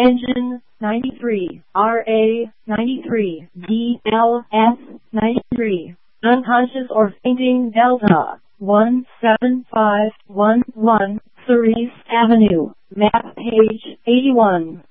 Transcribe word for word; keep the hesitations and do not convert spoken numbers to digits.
Engine ninety-three, R A ninety-three, D L S ninety-three. Unconscious or fainting Delta one seven five one one, Cerise Avenue, map page eighty-one.